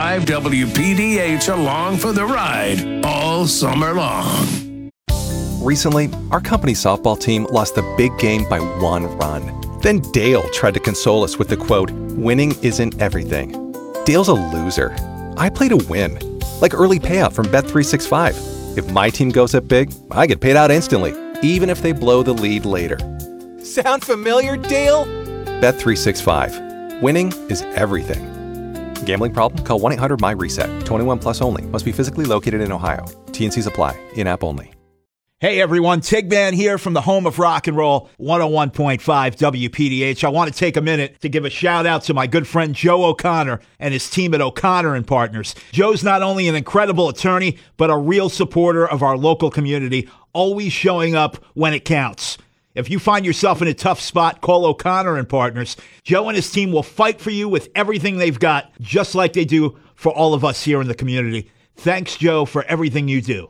drive WPDH along for the ride all summer long. Recently, our company softball team lost the big game by 1 run. Then Dale tried to console us with the quote, "Winning isn't everything." Dale's a loser. I play to win, like early payout from Bet365. If my team goes up big, I get paid out instantly, even if they blow the lead later. Sound familiar, Dale? Bet365. Winning is everything. Gambling problem? Call 1-800-MY-RESET. 21 plus only. Must be physically located in Ohio. T&Cs apply. In-app only. Hey everyone, Tigman here from the home of rock and roll, 101.5 WPDH. I want to take a minute to give a shout out to my good friend Joe O'Connor and his team at O'Connor and Partners. Joe's not only an incredible attorney, but a real supporter of our local community, always showing up when it counts. If you find yourself in a tough spot, call O'Connor and Partners. Joe and his team will fight for you with everything they've got, just like they do for all of us here in the community. Thanks, Joe, for everything you do.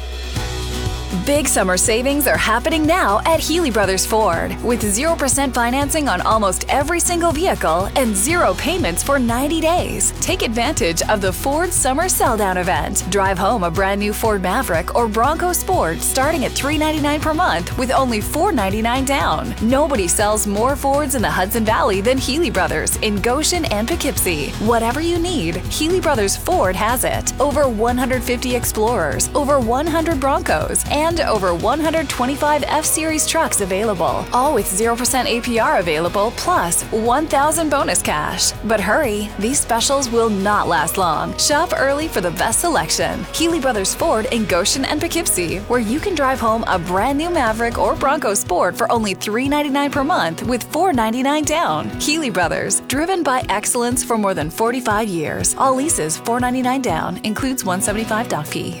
Big summer savings are happening now at Healy Brothers Ford with 0% financing on almost every single vehicle and 0 payments for 90 days. Take advantage of the Ford Summer Sell-Down event. Drive home a brand new Ford Maverick or Bronco Sport starting at $399 per month with only $499 down. Nobody sells more Fords in the Hudson Valley than Healy Brothers in Goshen and Poughkeepsie. Whatever you need, Healy Brothers Ford has it. Over 150 Explorers, over 100 Broncos, and over 125 F-Series trucks available, all with 0% APR available, plus 1,000 bonus cash. But hurry, these specials will not last long. Shop early for the best selection. Healy Brothers Ford in Goshen and Poughkeepsie, where you can drive home a brand new Maverick or Bronco Sport for only $399 per month with $499 down. Healy Brothers, driven by excellence for more than 45 years. All leases $499 down, includes $175 doc fee.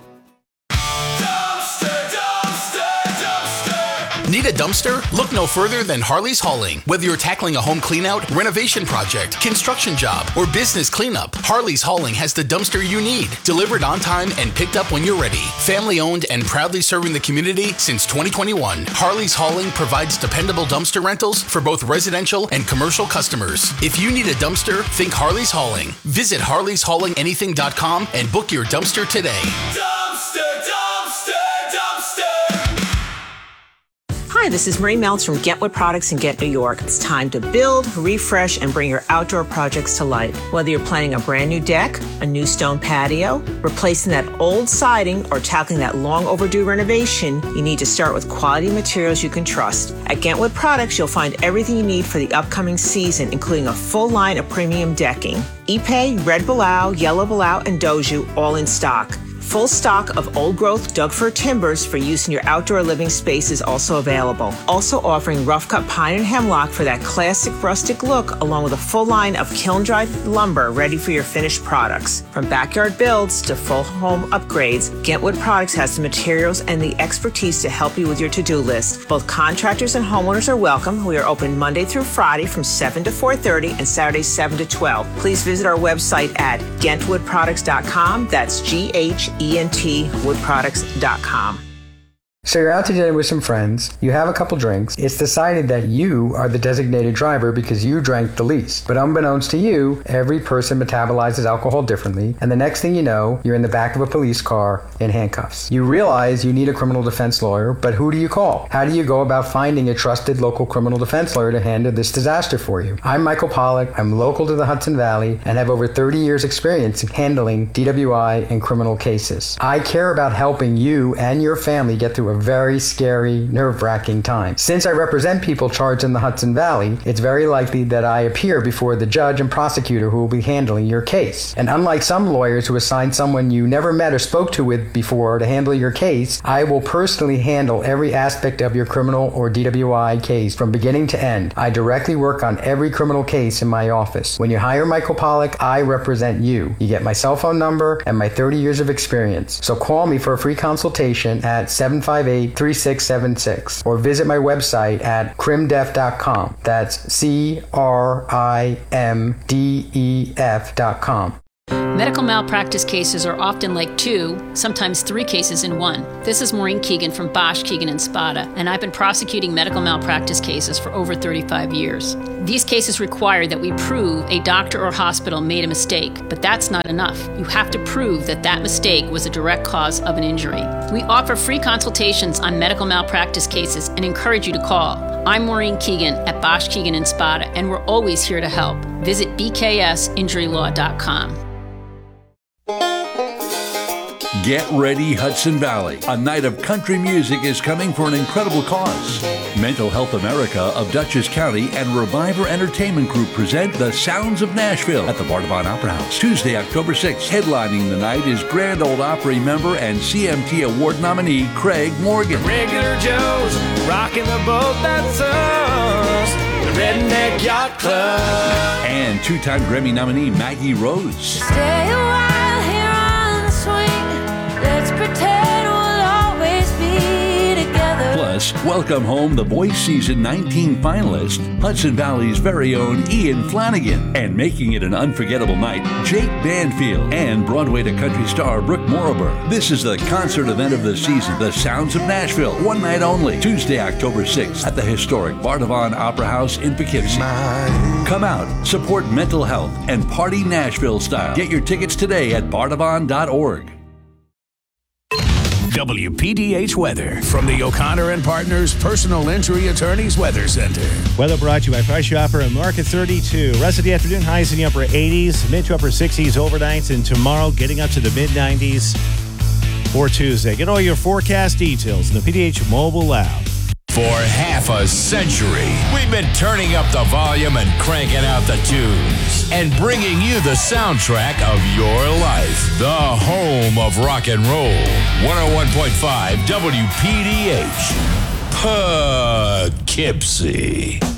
Need a dumpster? Look no further than Harley's Hauling. Whether you're tackling a home cleanout, renovation project, construction job, or business cleanup, Harley's Hauling has the dumpster you need. Delivered on time and picked up when you're ready. Family owned and proudly serving the community since 2021. Harley's Hauling provides dependable dumpster rentals for both residential and commercial customers. If you need a dumpster, think Harley's Hauling. Visit harleyshaulinganything.com and book your dumpster today. Hi, this is Marie Meltz from Get Wood Products in Get New York. It's time to build, refresh, and bring your outdoor projects to life. Whether you're planning a brand new deck, a new stone patio, replacing that old siding, or tackling that long overdue renovation, you need to start with quality materials you can trust. At Get Wood Products, you'll find everything you need for the upcoming season, including a full line of premium decking. Ipe, Red Balau, Yellow Balau, and Doju, all in stock. Full stock of old-growth Doug-fir timbers for use in your outdoor living space is also available. Also offering rough-cut pine and hemlock for that classic rustic look, along with a full line of kiln-dried lumber ready for your finished products. From backyard builds to full home upgrades, Get Wood Products has the materials and the expertise to help you with your to-do list. Both contractors and homeowners are welcome. We are open Monday through Friday from 7 to 4:30 and Saturdays 7 to 12. Please visit our website at GentWoodProducts.com. That's GentWoodProducts.com. So you're out to dinner with some friends, you have a couple drinks, it's decided that you are the designated driver because you drank the least. But unbeknownst to you, every person metabolizes alcohol differently, and the next thing you know, you're in the back of a police car in handcuffs. You realize you need a criminal defense lawyer, but who do you call? How do you go about finding a trusted local criminal defense lawyer to handle this disaster for you? I'm Michael Pollack, I'm local to the Hudson Valley, and have over 30 years experience in handling DWI and criminal cases. I care about helping you and your family get through a very scary, nerve-wracking time. Since I represent people charged in the Hudson Valley, it's very likely that I appear before the judge and prosecutor who will be handling your case. And unlike some lawyers who assign someone you never met or spoke to with before to handle your case, I will personally handle every aspect of your criminal or DWI case from beginning to end. I directly work on every criminal case in my office. When you hire Michael Pollack, I represent you. You get my cell phone number and my 30 years of experience. So call me for a free consultation at 758-3676 or visit my website at crimdef.com. That's CRIMDEF.com. Medical malpractice cases are often like 2, sometimes 3 cases in one. This is Maureen Keegan from Bosch, Keegan & Spada, and I've been prosecuting medical malpractice cases for over 35 years. These cases require that we prove a doctor or hospital made a mistake, but that's not enough. You have to prove that that mistake was a direct cause of an injury. We offer free consultations on medical malpractice cases and encourage you to call. I'm Maureen Keegan at Bosch, Keegan & Spada, and we're always here to help. Visit bksinjurylaw.com. Get ready, Hudson Valley. A night of country music is coming for an incredible cause. Mental Health America of Dutchess County and Reviver Entertainment Group present The Sounds of Nashville at the Bardavon Opera House, Tuesday, October 6th. Headlining the night is Grand Ole Opry member and CMT Award nominee Craig Morgan. Regular Joe's rocking the boat that's us, the Redneck Yacht Club. And two-time Grammy nominee Maggie Rose. Stay a while here on the swing. Let's pretend we'll always be together. Plus, welcome home The Voice Season 19 finalist, Hudson Valley's very own Ian Flanagan. And making it an unforgettable night, Jake Banfield and Broadway to country star Brooke Morriber. This is the concert event of the season, The Sounds of Nashville. One night only, Tuesday, October 6th at the historic Bardavon Opera House in Poughkeepsie. Come out, support mental health, and party Nashville style. Get your tickets today at bardavon.org. WPDH weather from the O'Connor and Partners Personal Injury Attorneys Weather Center. Weather brought to you by Price Chopper and Market 32. Rest of the afternoon, highs in the upper 80s, mid to upper 60s overnight, and tomorrow getting up to the mid 90s for Tuesday. Get all your forecast details in the PDH mobile app. For half a century, we've been turning up the volume and cranking out the tunes and bringing you the soundtrack of your life. The home of rock and roll. 101.5 WPDH. Poughkeepsie.